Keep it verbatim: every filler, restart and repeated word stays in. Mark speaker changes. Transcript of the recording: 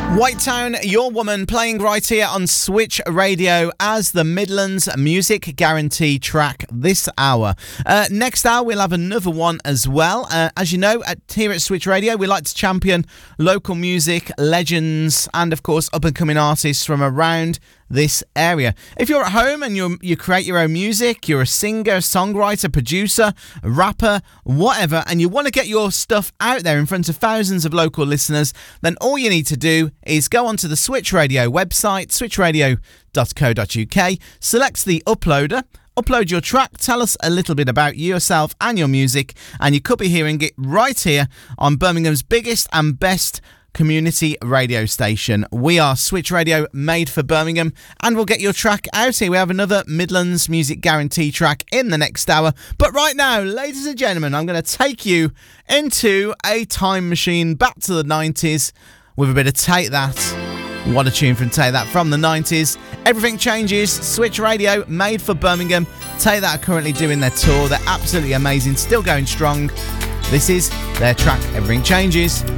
Speaker 1: Whitetown, Your Woman, playing right here on Switch Radio as the Midlands Music Guarantee track this hour. Uh, next hour, we'll have another one as well. Uh, as you know, at, here at Switch Radio, we like to champion local music, legends, and of course, up-and-coming artists from around this area. If you're at home and you you create your own music, you're a singer, songwriter, producer, rapper, whatever, and you want to get your stuff out there in front of thousands of local listeners, then all you need to do is go onto the Switch Radio website, switch radio dot co dot uk, select the uploader, upload your track, tell us a little bit about yourself and your music, and you could be hearing it right here on Birmingham's biggest and best community radio station. We are Switch Radio, made for Birmingham, and we'll get your track out here. We have another Midlands Music Guarantee track in the next hour. But right now, ladies and gentlemen, I'm going to take you into a time machine back to the nineties with a bit of Take That. What a tune from Take That from the nineties. Everything Changes, Switch Radio, made for Birmingham. Take That are currently doing their tour. They're absolutely amazing, still going strong. This is their track, Everything Changes.